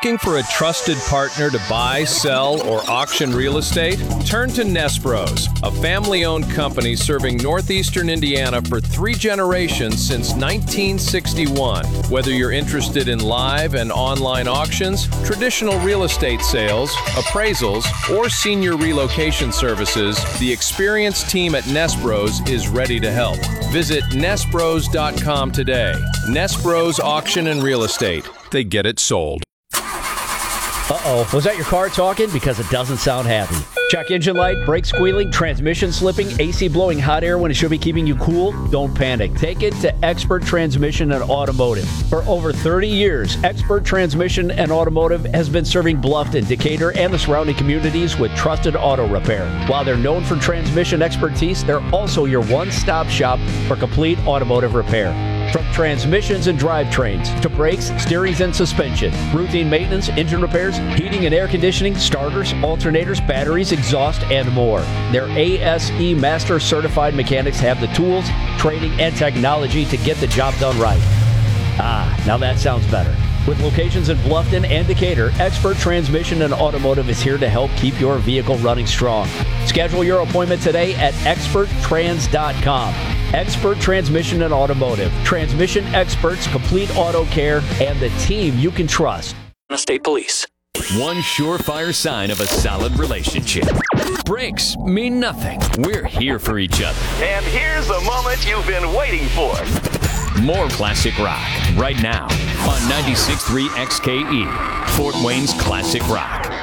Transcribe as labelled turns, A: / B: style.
A: Looking for a trusted partner to buy, sell, or auction real estate? Turn to Nespros, a family-owned company serving northeastern Indiana for 3 generations since 1961. Whether you're interested in live and online auctions, traditional real estate sales, appraisals, or senior relocation services, the experienced team at Nespros is ready to help. Visit Nespros.com today. Nespros Auction and Real Estate. They get it sold.
B: Uh-oh, was that your car talking? Because it doesn't sound happy. Check engine light, brake squealing, transmission slipping, AC blowing hot air when it should be keeping you cool? Don't panic. Take it to Expert Transmission and Automotive. For over 30 years, Expert Transmission and Automotive has been serving Bluffton, Decatur, and the surrounding communities with trusted auto repair. While they're known for transmission expertise, they're also your one-stop shop for complete automotive repair. From transmissions and drivetrains to brakes, steerings, and suspension, routine maintenance, engine repairs, heating and air conditioning, starters, alternators, batteries, exhaust, and more. Their ASE Master Certified mechanics have the tools, training, and technology to get the job done right. Now that sounds better. With locations in Bluffton and Decatur, Expert Transmission and Automotive is here to help keep your vehicle running strong. Schedule your appointment today at experttrans.com. Expert Transmission and Automotive. Transmission experts, complete auto care, and the team you can trust.
C: State Police.
D: One surefire sign of a solid relationship. Brakes mean nothing. We're here for each other.
C: And here's the moment you've been waiting for.
D: More classic rock right now on 96.3 XKE, Fort Wayne's Classic Rock.